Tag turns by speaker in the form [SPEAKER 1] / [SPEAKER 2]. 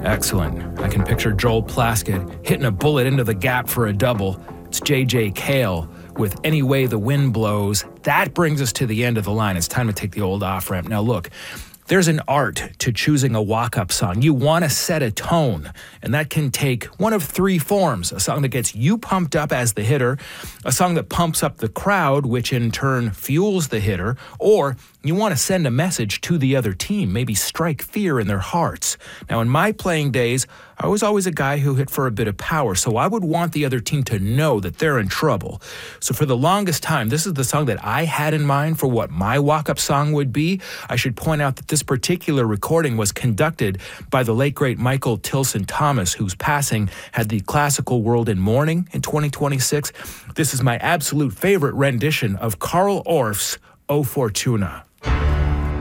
[SPEAKER 1] Excellent. I can picture Joel Plaskett hitting a bullet into the gap for a double. It's J.J. Cale with Any Way the Wind Blows. That brings us to the end of the line. It's time to take the old off-ramp. Now look, there's an art to choosing a walk-up song. You want to set a tone, and that can take one of three forms. A song that gets you pumped up as the hitter, a song that pumps up the crowd, which in turn fuels the hitter, or you want to send a message to the other team, maybe strike fear in their hearts. Now, in my playing days, I was always a guy who hit for a bit of power, so I would want the other team to know that they're in trouble. So for the longest time, this is the song that I had in mind for what my walk-up song would be. I should point out that this particular recording was conducted by the late, great Michael Tilson Thomas, whose passing had the classical world in mourning in 2026. This is my absolute favorite rendition of Carl Orff's O Fortuna.